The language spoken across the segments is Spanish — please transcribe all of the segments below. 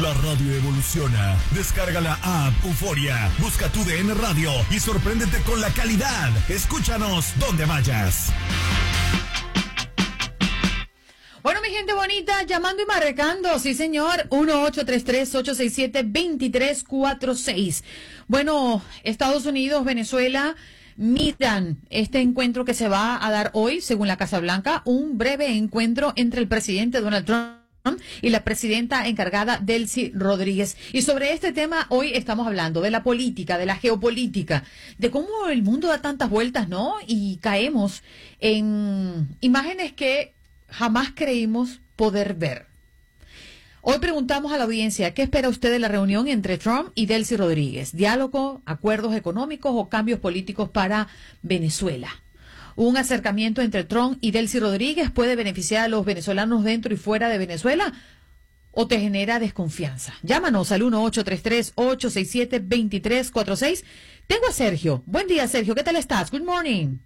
La radio evoluciona. Descarga la app Euforia. Busca tu DN Radio y sorpréndete con la calidad. Escúchanos donde vayas. Bueno, mi gente bonita, llamando y marcando, sí señor, 1-833-867-2346. Bueno, Estados Unidos, Venezuela, miran este encuentro que se va a dar hoy, según la Casa Blanca, un breve encuentro entre el presidente Donald Trump y la presidenta encargada Delcy Rodríguez. Y sobre este tema hoy estamos hablando de la política, de la geopolítica, de cómo el mundo da tantas vueltas, ¿no? Y caemos en imágenes que jamás creímos poder ver. Hoy preguntamos a la audiencia, ¿qué espera usted de la reunión entre Trump y Delcy Rodríguez? ¿Diálogo, acuerdos económicos o cambios políticos para Venezuela? ¿Un acercamiento entre Trump y Delcy Rodríguez puede beneficiar a los venezolanos dentro y fuera de Venezuela? ¿O te genera desconfianza? Llámanos al 1-833-867-2346. Tengo a Sergio. Buen día, Sergio. ¿Qué tal estás? Good morning.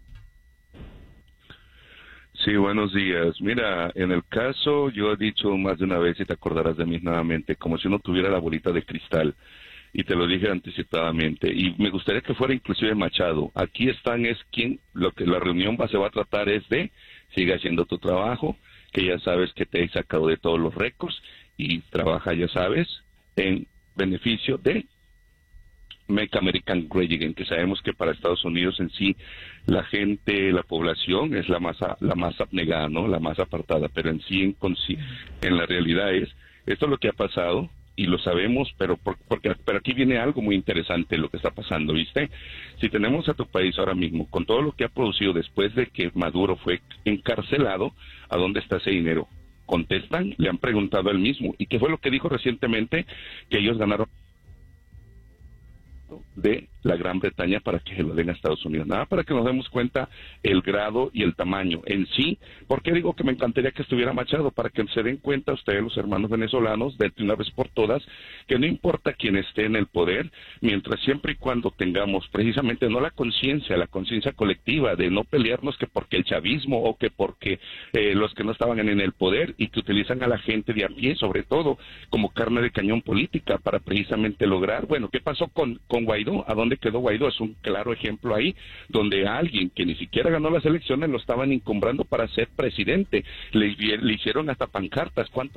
Sí, buenos días. Mira, en el caso, yo he dicho más de una vez, y te acordarás de mí nuevamente, como si uno tuviera la bolita de cristal, y te lo dije anticipadamente, y me gustaría que fuera inclusive Machado. Aquí están, lo que la reunión se va a tratar es de, sigue haciendo tu trabajo, que ya sabes que te he sacado de todos los récords, y trabaja, ya sabes, en beneficio de Make America Great Again, que sabemos que para Estados Unidos en sí la gente, la población es la más abnegada, ¿no? La más apartada, pero en sí, en la realidad esto es lo que ha pasado y lo sabemos, pero aquí viene algo muy interesante lo que está pasando, ¿viste? Si tenemos a tu país ahora mismo con todo lo que ha producido después de que Maduro fue encarcelado, ¿a dónde está ese dinero? Contestan, le han preguntado a él mismo, ¿y qué fue lo que dijo recientemente? Que ellos ganaron de la Gran Bretaña para que se lo den a Estados Unidos. Nada, para que nos demos cuenta el grado y el tamaño en sí. ¿Por qué digo que me encantaría que estuviera Machado? Para que se den cuenta ustedes, los hermanos venezolanos, de una vez por todas, que no importa quién esté en el poder, mientras siempre y cuando tengamos precisamente no la conciencia colectiva de no pelearnos que porque el chavismo o que porque los que no estaban en el poder y que utilizan a la gente de a pie, sobre todo, como carne de cañón política para precisamente lograr, bueno, ¿qué pasó con Guaidó? ¿A dónde quedó Guaidó? Es un claro ejemplo ahí, donde a alguien que ni siquiera ganó las elecciones lo estaban encumbrando para ser presidente. Le hicieron hasta pancartas. ¿Cuánto?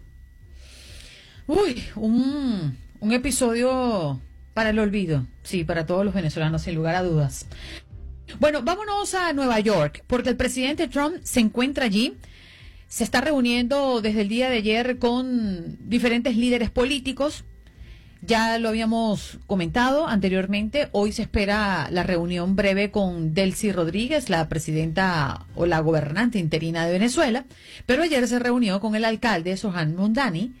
Uy, un episodio para el olvido. Sí, para todos los venezolanos, sin lugar a dudas. Bueno, vámonos a Nueva York, porque el presidente Trump se encuentra allí. Se está reuniendo desde el día de ayer con diferentes líderes políticos. Ya lo habíamos comentado anteriormente, hoy se espera la reunión breve con Delcy Rodríguez, la presidenta o la gobernante interina de Venezuela, pero ayer se reunió con el alcalde Zohran Mamdani.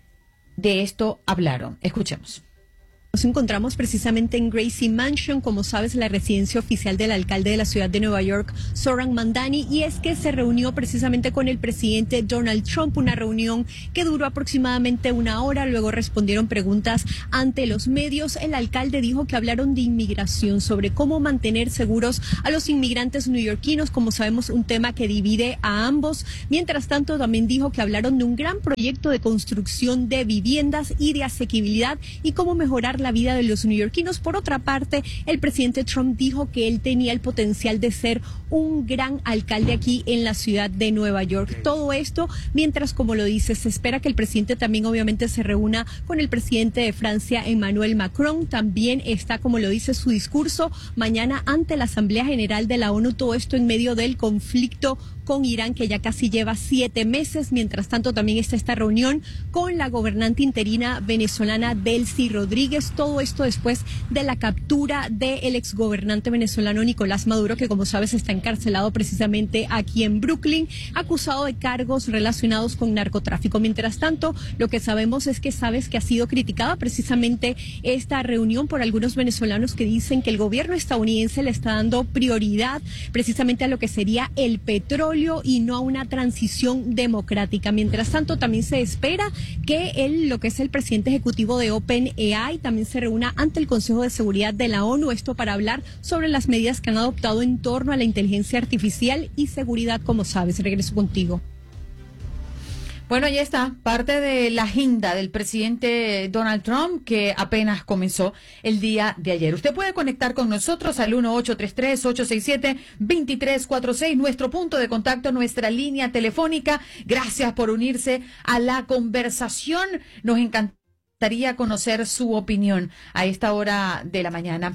De esto hablaron. Escuchemos. Nos encontramos precisamente en Gracie Mansion, como sabes, la residencia oficial del alcalde de la ciudad de Nueva York, Zohran Mamdani, y es que se reunió precisamente con el presidente Donald Trump, una reunión que duró aproximadamente una hora, luego respondieron preguntas ante los medios. El alcalde dijo que hablaron de inmigración, sobre cómo mantener seguros a los inmigrantes neoyorquinos, como sabemos, un tema que divide a ambos. Mientras tanto, también dijo que hablaron de un gran proyecto de construcción de viviendas y de asequibilidad y cómo mejorar la vida de los neoyorquinos. Por otra parte, el presidente Trump dijo que él tenía el potencial de ser un gran alcalde aquí en la ciudad de Nueva York. Todo esto mientras, como lo dice, se espera que el presidente también obviamente se reúna con el presidente de Francia, Emmanuel Macron. También está, como lo dice, su discurso mañana ante la Asamblea General de la ONU. Todo esto en medio del conflicto con Irán, que ya casi lleva 7 meses. Mientras tanto, también está esta reunión con la gobernante interina venezolana Delcy Rodríguez. Todo esto después de la captura del exgobernante venezolano Nicolás Maduro, que, como sabes, está encarcelado precisamente aquí en Brooklyn, acusado de cargos relacionados con narcotráfico. Mientras tanto, lo que sabemos es que sabes que ha sido criticada precisamente esta reunión por algunos venezolanos que dicen que el gobierno estadounidense le está dando prioridad precisamente a lo que sería el petróleo y no a una transición democrática. Mientras tanto, también se espera que lo que es el presidente ejecutivo de OpenAI también se reúna ante el Consejo de Seguridad de la ONU, esto para hablar sobre las medidas que han adoptado en torno a la inteligencia artificial y seguridad, como sabes. Regreso contigo. Bueno, ahí está, parte de la agenda del presidente Donald Trump que apenas comenzó el día de ayer. Usted puede conectar con nosotros al 1-833-867-2346, nuestro punto de contacto, nuestra línea telefónica. Gracias por unirse a la conversación. Nos encantaría conocer su opinión a esta hora de la mañana.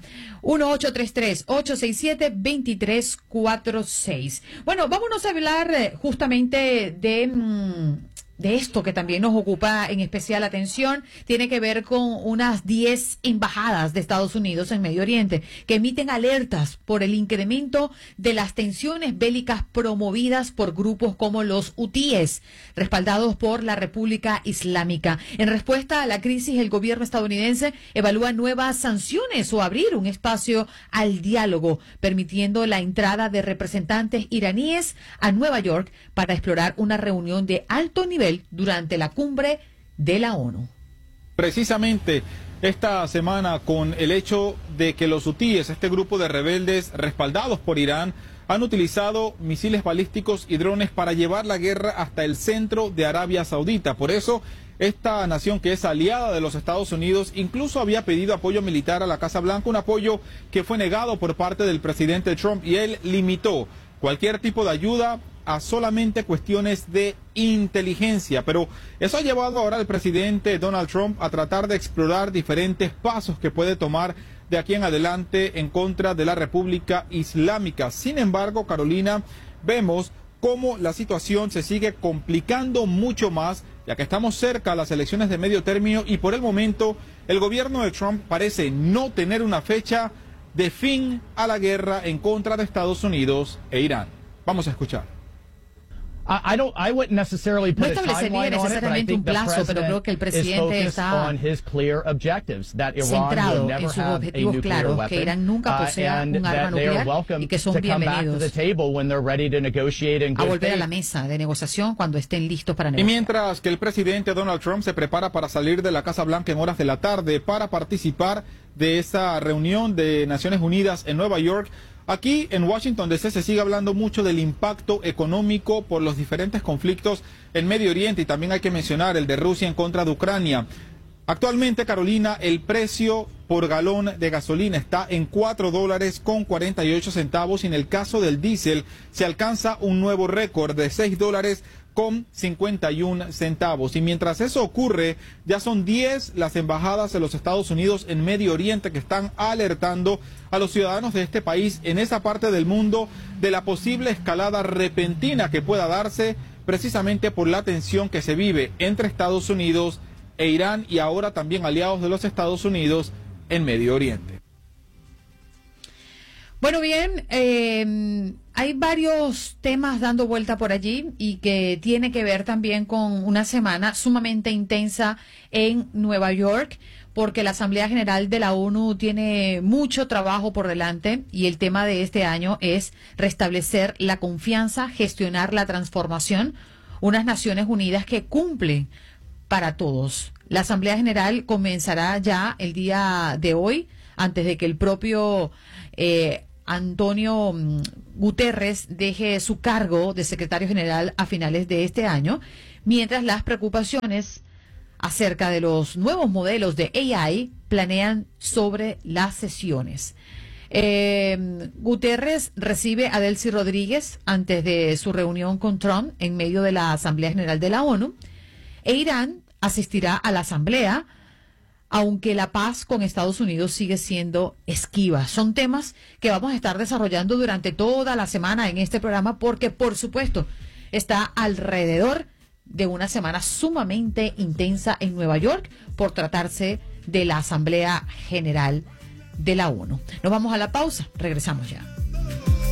1-833-867-2346. Bueno, vámonos a hablar justamente de esto que también nos ocupa en especial atención. Tiene que ver con unas 10 embajadas de Estados Unidos en Medio Oriente que emiten alertas por el incremento de las tensiones bélicas promovidas por grupos como los hutíes, respaldados por la República Islámica. En respuesta a la crisis, el gobierno estadounidense evalúa nuevas sanciones o abrir un espacio al diálogo, permitiendo la entrada de representantes iraníes a Nueva York para explorar una reunión de alto nivel durante la cumbre de la ONU. Precisamente esta semana, con el hecho de que los hutíes, este grupo de rebeldes respaldados por Irán, han utilizado misiles balísticos y drones para llevar la guerra hasta el centro de Arabia Saudita. Por eso, esta nación, que es aliada de los Estados Unidos, incluso había pedido apoyo militar a la Casa Blanca, un apoyo que fue negado por parte del presidente Trump, y él limitó cualquier tipo de ayuda a solamente cuestiones de inteligencia. Pero eso ha llevado ahora al presidente Donald Trump a tratar de explorar diferentes pasos que puede tomar de aquí en adelante en contra de la República Islámica. Sin embargo, Carolina, vemos cómo la situación se sigue complicando mucho más, ya que estamos cerca a las elecciones de medio término, y por el momento el gobierno de Trump parece no tener una fecha de fin a la guerra en contra de Estados Unidos e Irán. Vamos a escuchar. No establecería necesariamente un plazo, pero creo que el presidente está centrado en sus objetivos claros, que Irán nunca posea un arma nuclear y que son bienvenidos a volver a la mesa de negociación cuando estén listos para negociar. Y mientras que el presidente Donald Trump se prepara para salir de la Casa Blanca en horas de la tarde para participar de esa reunión de Naciones Unidas en Nueva York, aquí en Washington DC se sigue hablando mucho del impacto económico por los diferentes conflictos en Medio Oriente, y también hay que mencionar el de Rusia en contra de Ucrania. Actualmente, Carolina, el precio por galón de gasolina está en $4.48, y en el caso del diésel se alcanza un nuevo récord de $6.51. Y mientras eso ocurre, ya son 10 las embajadas de los Estados Unidos en Medio Oriente que están alertando a los ciudadanos de este país en esa parte del mundo de la posible escalada repentina que pueda darse precisamente por la tensión que se vive entre Estados Unidos e Irán, y ahora también aliados de los Estados Unidos en Medio Oriente. Bueno, bien, hay varios temas dando vuelta por allí y que tiene que ver también con una semana sumamente intensa en Nueva York, porque la Asamblea General de la ONU tiene mucho trabajo por delante, y el tema de este año es restablecer la confianza, gestionar la transformación, unas Naciones Unidas que cumplen para todos. La Asamblea General comenzará ya el día de hoy, antes de que el propio Antonio Guterres deje su cargo de secretario general a finales de este año, mientras las preocupaciones acerca de los nuevos modelos de AI planean sobre las sesiones. Guterres recibe a Delcy Rodríguez antes de su reunión con Trump en medio de la Asamblea General de la ONU, e Irán asistirá a la Asamblea, aunque la paz con Estados Unidos sigue siendo esquiva. Son temas que vamos a estar desarrollando durante toda la semana en este programa, porque, por supuesto, está alrededor de una semana sumamente intensa en Nueva York por tratarse de la Asamblea General de la ONU. Nos vamos a la pausa. Regresamos ya.